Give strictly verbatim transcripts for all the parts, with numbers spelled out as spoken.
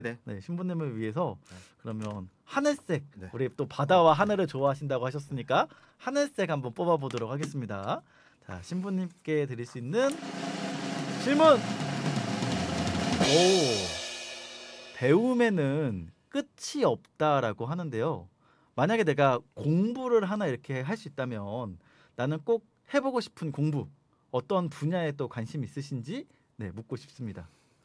네. 네, 신부님을 위해서 네. 그러면 하늘색, 네. 우리 또 바다와 하늘을 좋아하신다고 하셨으니까 하늘색 한번 뽑아보도록 하겠습니다. 자, 신부님께 드릴 수 있는 질문. 오, 배움에는 끝이 없다라고 하는데요. 만약에 내가 공부를 하나 이렇게 할 수 있다면 나는 꼭 해보고 싶은 공부, 어떤 분야에 또 관심 있으신지 네, 묻고 싶습니다.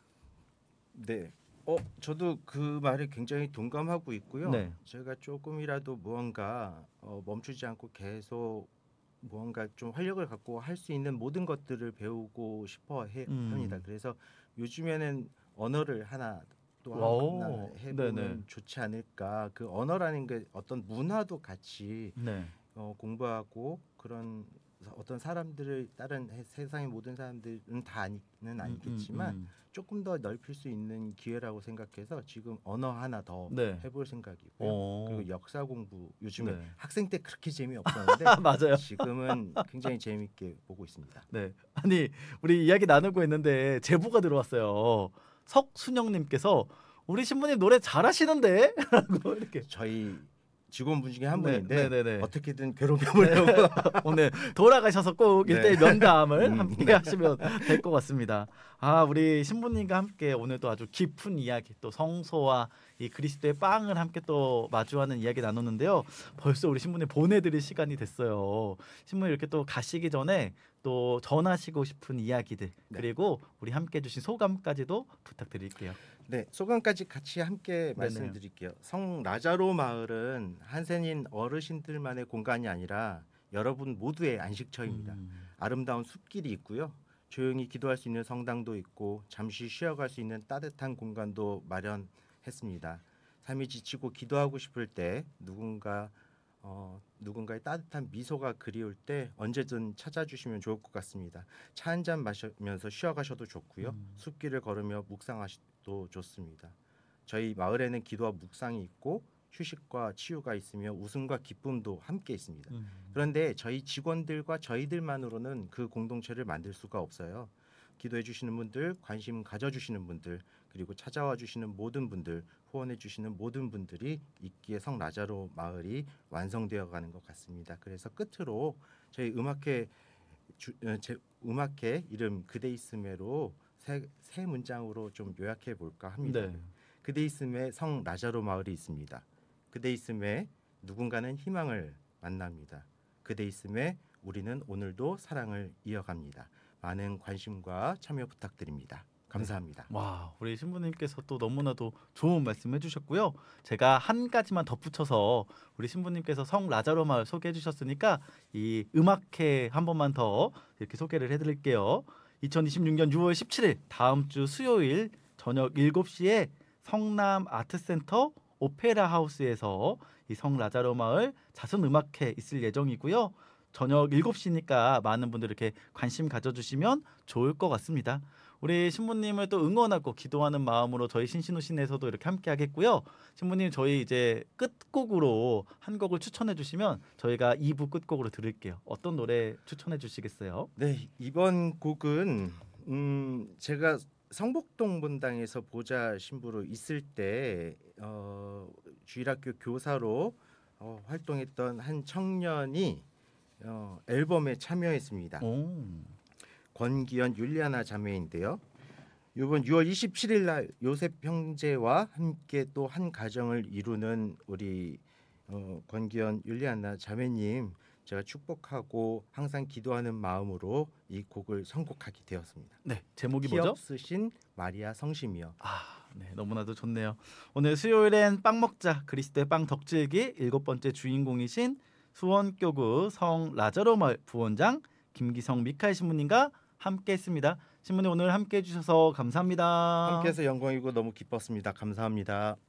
네. 어, 저도 그 말에 굉장히 동감하고 있고요. 네. 제가 조금이라도 무언가 어, 멈추지 않고 계속 무언가 좀 활력을 갖고 할 수 있는 모든 것들을 배우고 싶어 해, 음. 합니다. 그래서 요즘에는 언어를 하나 또 하나 오, 해보면 네네. 좋지 않을까. 그 언어라는 게 어떤 문화도 같이 네. 어, 공부하고 그런 어떤 사람들을 다른 해- 세상의 모든 사람들은 다 아니는 아니겠지만 음, 음, 조금 더 넓힐 수 있는 기회라고 생각해서 지금 언어 하나 더 음. 네. 해볼 생각이고요. 오. 그리고 역사 공부 요즘에 네. 학생 때 그렇게 재미없었는데 아, 맞아요. 지금은 굉장히 재미있게 보고 있습니다. 네. 아니, 우리 이야기 나누고 있는데 제보가 들어왔어요. 석순영님께서 우리 신부님 노래 잘하시는데? 라고 이렇게. 저희 직원분 중에 한 네, 분인데 네, 네, 네. 어떻게든 괴롭혀보려고 오늘 돌아가셔서 꼭 네. 일대일 면담을 음, 함께 네. 하시면 될 것 같습니다. 아, 우리 신부님과 함께 오늘도 아주 깊은 이야기, 또 성소와 이 그리스도의 빵을 함께 또 마주하는 이야기 나눴는데요. 벌써 우리 신부님 보내드릴 시간이 됐어요. 신부님 이렇게 또 가시기 전에 또 전하시고 싶은 이야기들, 네. 그리고 우리 함께 해주신 소감까지도 부탁드릴게요. 네, 소감까지 같이 함께 네네. 말씀드릴게요. 성 라자로 마을은 한센인 어르신들만의 공간이 아니라 여러분 모두의 안식처입니다. 음, 아름다운 숲길이 있고요. 조용히 기도할 수 있는 성당도 있고 잠시 쉬어갈 수 있는 따뜻한 공간도 마련했습니다. 삶이 지치고 기도하고 싶을 때 누군가 어, 누군가의 따뜻한 미소가 그리울 때 언제든 찾아주시면 좋을 것 같습니다. 차 한 잔 마시면서 쉬어가셔도 좋고요. 음. 숲길을 걸으며 묵상하셔도 좋습니다. 저희 마을에는 기도와 묵상이 있고 휴식과 치유가 있으며 웃음과 기쁨도 함께 있습니다. 음. 그런데 저희 직원들과 저희들만으로는 그 공동체를 만들 수가 없어요. 기도해 주시는 분들, 관심 가져 주시는 분들, 그리고 찾아와 주시는 모든 분들, 후원해 주시는 모든 분들이 있기에 성 라자로 마을이 완성되어 가는 것 같습니다. 그래서 끝으로 저희 음악회 주, 어, 제 음악회 이름 그대 있음에로 세, 세 문장으로 좀 요약해 볼까 합니다. 네. 그대 있음에 성 라자로 마을이 있습니다. 그대 있음에 누군가는 희망을 만납니다. 그대 있음에 우리는 오늘도 사랑을 이어갑니다. 많은 관심과 참여 부탁드립니다. 감사합니다. 와, 우리 신부님께서 또 너무나도 좋은 말씀 해주셨고요. 제가 한 가지만 덧붙여서 우리 신부님께서 성 라자로 마을 소개해 주셨으니까 이 음악회 한 번만 더 이렇게 소개를 해드릴게요. 이천이십육 년 유월 십칠일 다음 주 수요일 저녁 일곱 시에 성남 아트센터 오페라 하우스에서 이 성 라자로 마을 자선 음악회 있을 예정이고요. 저녁 일곱 시니까 많은 분들 이렇게 관심 가져주시면 좋을 것 같습니다. 우리 신부님을 또 응원하고 기도하는 마음으로 저희 신신우신에서도 이렇게 함께 하겠고요. 신부님 저희 이제 끝곡으로 한 곡을 추천해 주시면 저희가 이 부 끝곡으로 들을게요. 어떤 노래 추천해 주시겠어요? 네, 이번 곡은 음, 제가 성복동 본당에서 보좌 신부로 있을 때 어, 주일학교 교사로 어, 활동했던 한 청년이 어, 앨범에 참여했습니다. 오. 권기현 율리아나 자매인데요. 이번 유월 이십칠일 날 요셉 형제와 함께 또 한 가정을 이루는 우리 어, 권기현 율리아나 자매님 제가 축복하고 항상 기도하는 마음으로 이 곡을 선곡하게 되었습니다. 네, 제목이 키 뭐죠? 없으신 마리아 성심이요. 아, 네, 너무나도 좋네요. 오늘 수요일엔 빵 먹자 그리스도의 빵 덕질기 일곱 번째 주인공이신 수원교구 성 라자로 마을 부원장 김기성 미카엘 신부님과 함께했습니다. 신부님 오늘 함께해 주셔서 감사합니다. 함께해서 영광이고 너무 기뻤습니다. 감사합니다.